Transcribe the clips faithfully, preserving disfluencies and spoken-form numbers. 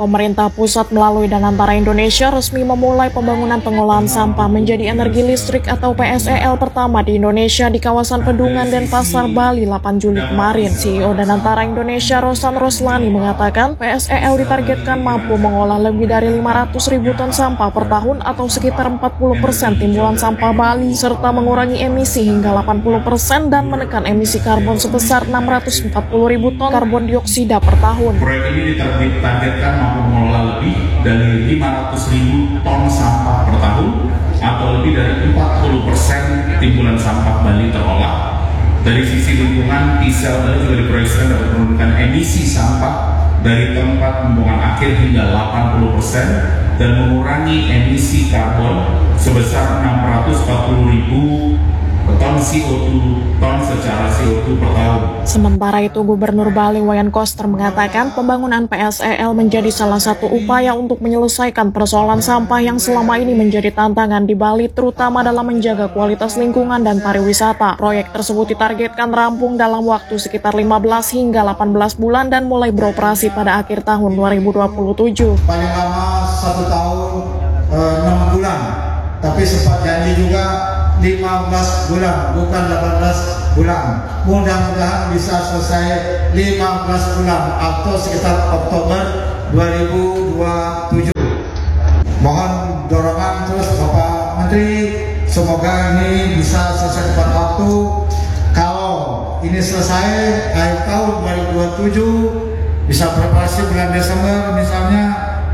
Pemerintah pusat melalui Danantara Indonesia resmi memulai pembangunan pengolahan sampah menjadi energi listrik atau P S E L pertama di Indonesia di kawasan Pedungan dan Pasar Bali delapan Juli kemarin. C E O Danantara Indonesia Rosan Roslani mengatakan P S E L ditargetkan mampu mengolah lebih dari lima ratus ribu ton sampah per tahun atau sekitar empat puluh persen timbulan sampah Bali, serta mengurangi emisi hingga delapan puluh persen dan menekan emisi karbon sebesar enam ratus empat puluh ribu ton karbon dioksida per tahun. Proyek ini ditargetkan mampu mengelola lebih dari lima ratus ribu ton sampah per tahun atau lebih dari empat puluh persen timbulan sampah Bali terolah. Dari sisi lingkungan, P S E L Bali juga diproyeksikan dapat menurunkan emisi sampah dari tempat pembuangan akhir hingga delapan puluh persen dan mengurangi emisi karbon sebesar enam ratus empat puluh ribu ton C O dua ton secara C O dua per tahun. Sementara itu, Gubernur Bali Wayan Koster mengatakan pembangunan P S E L menjadi salah satu upaya untuk menyelesaikan persoalan sampah yang selama ini menjadi tantangan di Bali, terutama dalam menjaga kualitas lingkungan dan pariwisata. Proyek tersebut ditargetkan rampung dalam waktu sekitar lima belas hingga delapan belas bulan dan mulai beroperasi pada akhir tahun dua ribu dua puluh tujuh. Paling lama satu tahun enam bulan, tapi sempat janji juga lima belas bulan, bukan delapan belas bulan. Mudah-mudahan bisa selesai lima belas bulan atau sekitar Oktober dua ribu dua puluh tujuh. Mohon dorongan terus Bapak Menteri, semoga ini bisa selesai tepat waktu. Kalau ini selesai akhir tahun dua ribu dua puluh tujuh, bisa beroperasi bulan Desember misalnya,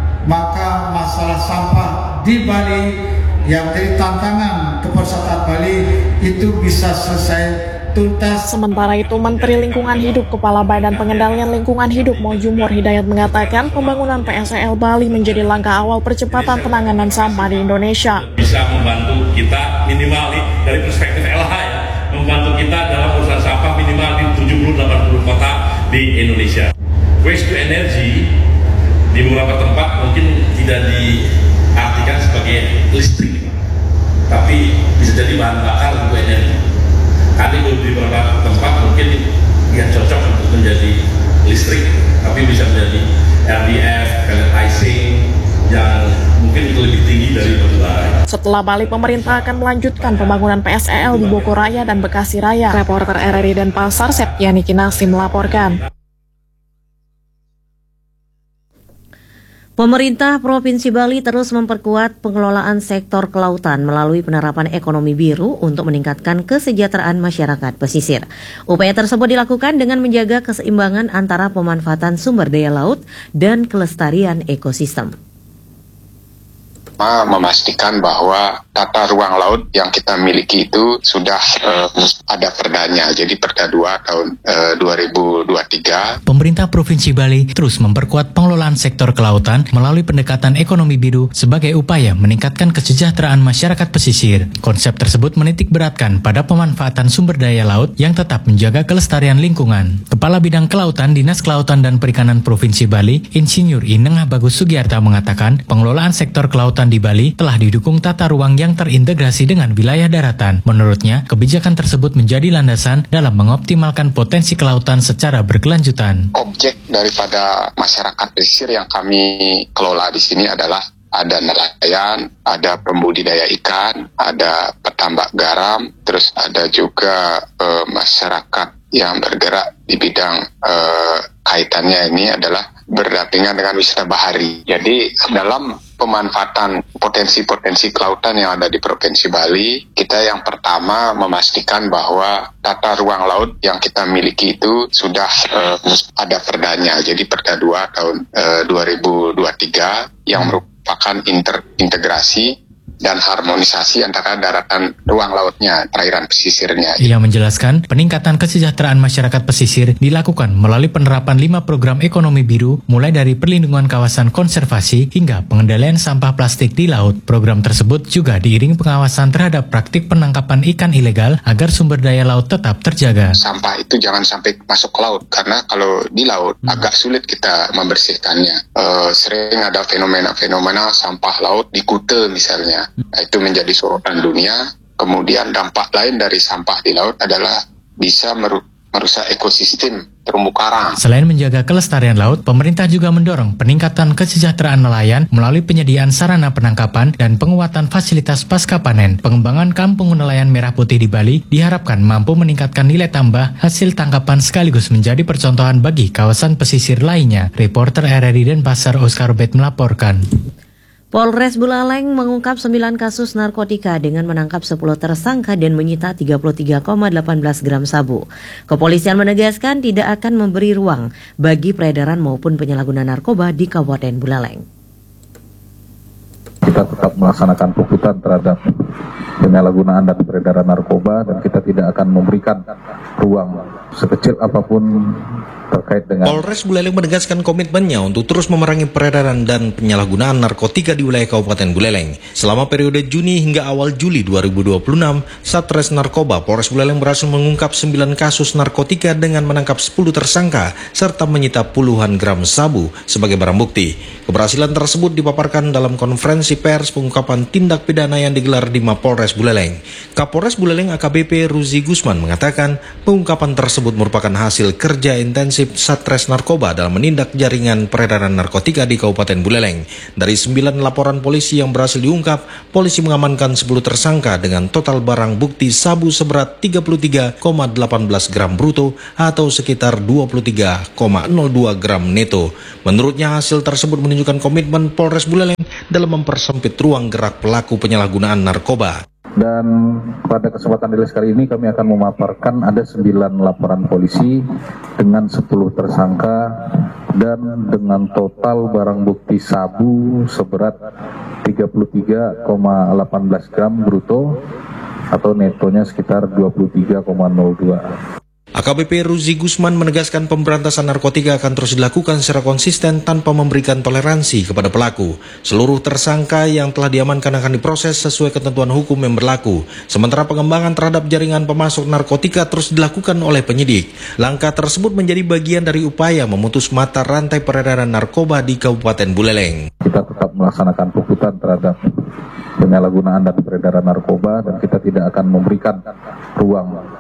maka masalah sampah di Bali yang jadi tantangan kepesertaan Bali itu bisa selesai tuntas. Sementara itu, Menteri Lingkungan Hidup Kepala Badan Pengendalian Lingkungan Hidup Mojumur Hidayat mengatakan pembangunan P S E L Bali menjadi langkah awal percepatan penanganan sampah di Indonesia. Bisa membantu kita minimal dari perspektif L H ya, membantu kita dalam urusan sampah minimal di tujuh puluh sampai delapan puluh kota di Indonesia. Waste to energy di beberapa tempat mungkin tidak diartikan sebagai listrik, tapi bisa jadi bahan bakar untuk energi. Tapi di beberapa tempat mungkin yang cocok untuk menjadi listrik, tapi bisa menjadi R D F, pelletizing yang mungkin lebih tinggi dari batubara. Setelah Bali, pemerintah akan melanjutkan pembangunan P S E L di Bogor Raya dan Bekasi Raya. Reporter R R I Denpasar, Septiani Kinasi melaporkan. Pemerintah Provinsi Bali terus memperkuat pengelolaan sektor kelautan melalui penerapan ekonomi biru untuk meningkatkan kesejahteraan masyarakat pesisir. Upaya tersebut dilakukan dengan menjaga keseimbangan antara pemanfaatan sumber daya laut dan kelestarian ekosistem. Memastikan bahwa tata ruang laut yang kita miliki itu sudah uh, ada perdanya, jadi Perda dua tahun uh, dua ribu dua puluh tiga. Pemerintah Provinsi Bali terus memperkuat pengelolaan sektor kelautan melalui pendekatan ekonomi biru sebagai upaya meningkatkan kesejahteraan masyarakat pesisir. Konsep tersebut menitik beratkan pada pemanfaatan sumber daya laut yang tetap menjaga kelestarian lingkungan. Kepala Bidang Kelautan Dinas Kelautan dan Perikanan Provinsi Bali, Insinyur Inengah Bagus Sugiyarta mengatakan pengelolaan sektor kelautan di Bali telah didukung tata ruang yang terintegrasi dengan wilayah daratan. Menurutnya, kebijakan tersebut menjadi landasan dalam mengoptimalkan potensi kelautan secara berkelanjutan. Objek daripada masyarakat pesisir yang kami kelola di sini adalah ada nelayan, ada pembudidaya ikan, ada petambak garam, terus ada juga e, masyarakat yang bergerak di bidang e, kaitannya ini adalah berdampingan dengan wisata bahari. Jadi dalam pemanfaatan potensi-potensi kelautan yang ada di Provinsi Bali, kita yang pertama memastikan bahwa tata ruang laut yang kita miliki itu sudah uh, ada perdanya, jadi Perda dua tahun uh, dua ribu dua puluh tiga yang merupakan inter integrasi dan harmonisasi antara daratan ruang lautnya, perairan pesisirnya. Ia menjelaskan peningkatan kesejahteraan masyarakat pesisir dilakukan melalui penerapan lima program ekonomi biru, mulai dari perlindungan kawasan konservasi hingga pengendalian sampah plastik di laut. Program tersebut juga diiringi pengawasan terhadap praktik penangkapan ikan ilegal agar sumber daya laut tetap terjaga. Sampah itu jangan sampai masuk ke laut, karena kalau di laut hmm. agak sulit kita membersihkannya. Uh, sering ada fenomena-fenomena sampah laut di Kute misalnya. Nah, itu menjadi sorotan dunia. Kemudian dampak lain dari sampah di laut adalah bisa meru- merusak ekosistem terumbu karang. Selain menjaga kelestarian laut, pemerintah juga mendorong peningkatan kesejahteraan nelayan melalui penyediaan sarana penangkapan dan penguatan fasilitas pasca panen. Pengembangan kampung nelayan merah putih di Bali diharapkan mampu meningkatkan nilai tambah hasil tangkapan sekaligus menjadi percontohan bagi kawasan pesisir lainnya. Reporter R R I Denpasar Oscar Bet melaporkan. Polres Buleleng mengungkap sembilan kasus narkotika dengan menangkap sepuluh tersangka dan menyita tiga puluh tiga koma satu delapan gram sabu. Kepolisian menegaskan tidak akan memberi ruang bagi peredaran maupun penyalahgunaan narkoba di Kabupaten Buleleng. Kita tetap melaksanakan tuntutan terhadap penyalahgunaan dan peredaran narkoba dan kita tidak akan memberikan ruang sekecil apapun terkait dengan. Polres Buleleng menegaskan komitmennya untuk terus memerangi peredaran dan penyalahgunaan narkotika di wilayah Kabupaten Buleleng. Selama periode Juni hingga awal Juli dua ribu dua puluh enam, Satres Narkoba Polres Buleleng berhasil mengungkap sembilan kasus narkotika dengan menangkap sepuluh tersangka serta menyita puluhan gram sabu sebagai barang bukti. Keberhasilan tersebut dipaparkan dalam konferensi pers pengungkapan tindak pidana yang digelar di Mapolres Buleleng. Kapolres Buleleng A K B P Ruzi Gusman mengatakan pengungkapan tersebut merupakan hasil kerja intensif Satres Narkoba dalam menindak jaringan peredaran narkotika di Kabupaten Buleleng. Dari sembilan laporan polisi yang berhasil diungkap, polisi mengamankan sepuluh tersangka dengan total barang bukti sabu seberat tiga puluh tiga koma satu delapan gram bruto atau sekitar dua puluh tiga koma nol dua gram neto. Menurutnya hasil tersebut menunjukkan komitmen Polres Buleleng dalam mempersempit ruang gerak pelaku penyalahgunaan narkoba. Dan pada kesempatan rilis kali ini kami akan memaparkan ada sembilan laporan polisi dengan sepuluh tersangka dan dengan total barang bukti sabu seberat tiga puluh tiga koma satu delapan gram bruto atau netonya sekitar dua puluh tiga koma nol dua. A K B P Ruzi Gusman menegaskan pemberantasan narkotika akan terus dilakukan secara konsisten tanpa memberikan toleransi kepada pelaku. Seluruh tersangka yang telah diamankan akan diproses sesuai ketentuan hukum yang berlaku. Sementara pengembangan terhadap jaringan pemasok narkotika terus dilakukan oleh penyidik. Langkah tersebut menjadi bagian dari upaya memutus mata rantai peredaran narkoba di Kabupaten Buleleng. Kita tetap melaksanakan tuntutan terhadap penyalahgunaan dan peredaran narkoba dan kita tidak akan memberikan ruang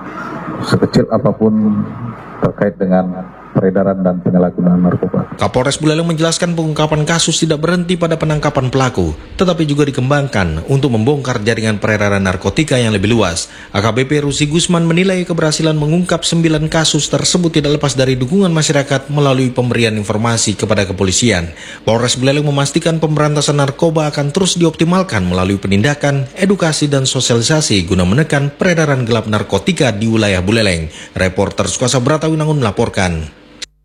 sekecil apapun terkait dengan peredaran dan penyalahgunaan narkoba. Kapolres Buleleng menjelaskan pengungkapan kasus tidak berhenti pada penangkapan pelaku, tetapi juga dikembangkan untuk membongkar jaringan peredaran narkotika yang lebih luas. A K B P Ruzi Gusman menilai keberhasilan mengungkap sembilan kasus tersebut tidak lepas dari dukungan masyarakat melalui pemberian informasi kepada kepolisian. Polres Buleleng memastikan pemberantasan narkoba akan terus dioptimalkan melalui penindakan, edukasi, dan sosialisasi guna menekan peredaran gelap narkotika di wilayah Buleleng. Reporter Sukasa Bratawinangun melaporkan.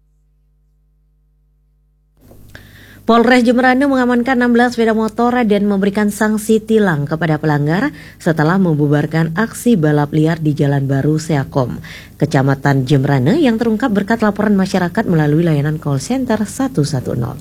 Polres Jemberana mengamankan enam belas sepeda motor dan memberikan sanksi tilang kepada pelanggar setelah membubarkan aksi balap liar di Jalan Baru Seakom, Kecamatan Jemberana yang terungkap berkat laporan masyarakat melalui layanan call center seratus sepuluh.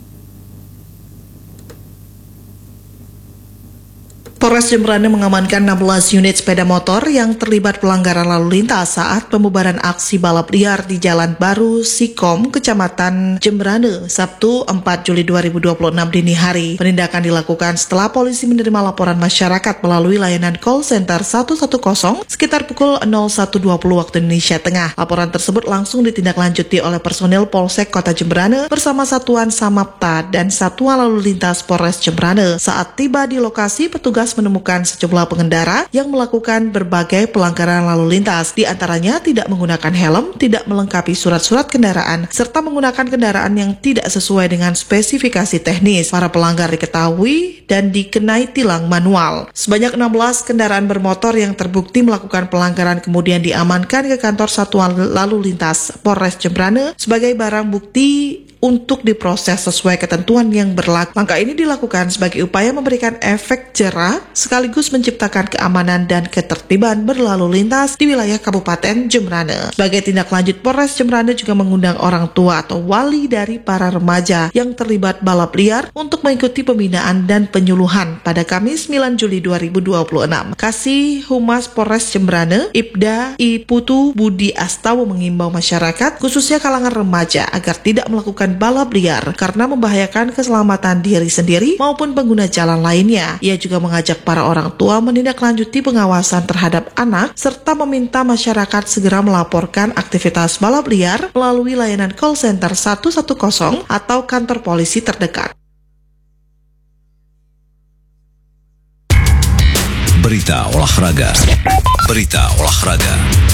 Polres Jemberana mengamankan enam belas unit sepeda motor yang terlibat pelanggaran lalu lintas saat pembubaran aksi balap liar di Jalan Baru Sikom, Kecamatan Jemberana, Sabtu empat Juli dua ribu dua puluh enam dini hari. Penindakan dilakukan setelah polisi menerima laporan masyarakat melalui layanan call center seratus sepuluh sekitar pukul nol satu dua puluh waktu Indonesia Tengah. Laporan tersebut langsung ditindaklanjuti oleh personil Polsek Kota Jemberana bersama Satuan Samapta dan Satuan Lalu Lintas Polres Jemberana. Saat tiba di lokasi, petugas menemukan sejumlah pengendara yang melakukan berbagai pelanggaran lalu lintas, di antaranya tidak menggunakan helm, tidak melengkapi surat-surat kendaraan, serta menggunakan kendaraan yang tidak sesuai dengan spesifikasi teknis. Para pelanggar diketahui dan dikenai tilang manual. Sebanyak enam belas kendaraan bermotor yang terbukti melakukan pelanggaran kemudian diamankan ke kantor Satuan Lalu Lintas Polres Jemberana sebagai barang bukti untuk diproses sesuai ketentuan yang berlaku. Langkah ini dilakukan sebagai upaya memberikan efek jera sekaligus menciptakan keamanan dan ketertiban berlalu lintas di wilayah Kabupaten Jemberana. Sebagai tindak lanjut, Polres Jemberana juga mengundang orang tua atau wali dari para remaja yang terlibat balap liar untuk mengikuti pembinaan dan penyuluhan pada Kamis sembilan Juli dua ribu dua puluh enam. Kasih Humas Polres Jemberana, Ibda I Putu Budi Astawa mengimbau masyarakat, khususnya kalangan remaja, agar tidak melakukan melakukan balap liar karena membahayakan keselamatan diri sendiri maupun pengguna jalan lainnya. Ia juga mengajak para orang tua menindaklanjuti pengawasan terhadap anak serta meminta masyarakat segera melaporkan aktivitas balap liar melalui layanan call center satu satu nol atau kantor polisi terdekat. Berita olahraga. Berita olahraga.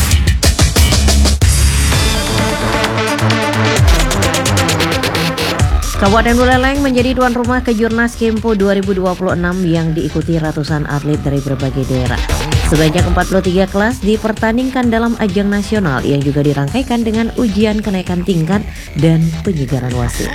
Kabupaten Buleleng menjadi tuan rumah Kejurnas Kempo dua ribu dua puluh enam yang diikuti ratusan atlet dari berbagai daerah. Sebanyak empat puluh tiga kelas dipertandingkan dalam ajang nasional yang juga dirangkaikan dengan ujian kenaikan tingkat dan penyegaran wasit.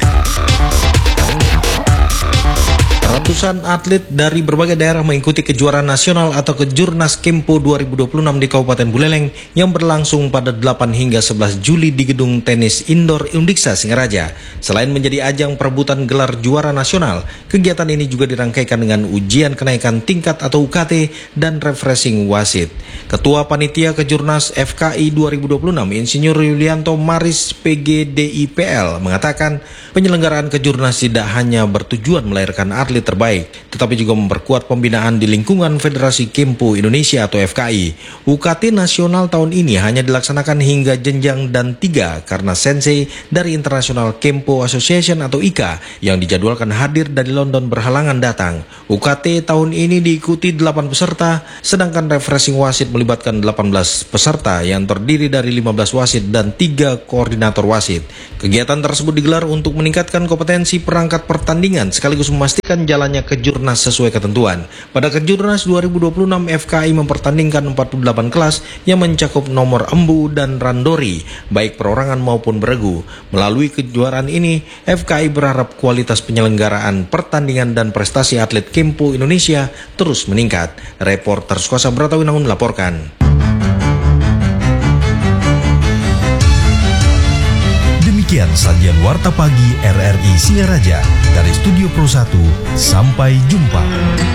Ratusan atlet dari berbagai daerah mengikuti kejuaraan nasional atau Kejurnas Kempo dua ribu dua puluh enam di Kabupaten Buleleng yang berlangsung pada delapan hingga sebelas Juli di Gedung Tenis Indoor Undiksa Singaraja. Selain menjadi ajang perebutan gelar juara nasional, kegiatan ini juga dirangkaikan dengan ujian kenaikan tingkat atau U K T dan refreshing wasit. Ketua Panitia Kejurnas F K I dua ribu dua puluh enam, Insinyur Yulianto Maris P G D I P L mengatakan penyelenggaraan Kejurnas tidak hanya bertujuan melahirkan atlet terbaik, tetapi juga memperkuat pembinaan di lingkungan Federasi Kempo Indonesia atau F K I. U K T nasional tahun ini hanya dilaksanakan hingga jenjang dan tiga karena sensei dari International Kempo Association atau I K A yang dijadwalkan hadir dari London berhalangan datang. U K T tahun ini diikuti delapan peserta, sedangkan refreshing wasit melibatkan delapan belas peserta yang terdiri dari lima belas wasit dan tiga koordinator wasit. Kegiatan tersebut digelar untuk meningkatkan kompetensi perangkat pertandingan sekaligus memastikan jalannya Kejurnas sesuai ketentuan. Pada Kejurnas dua ribu dua puluh enam, F K I mempertandingkan empat puluh delapan kelas yang mencakup nomor embu dan randori, baik perorangan maupun beregu. Melalui kejuaraan ini, F K I berharap kualitas penyelenggaraan pertandingan dan prestasi atlet Kempo Indonesia terus meningkat. Reporter Sukosa Bratawinangun melaporkan. Demikian sajian Warta Pagi R R I Singaraja. Dari Studio Pro satu, sampai jumpa.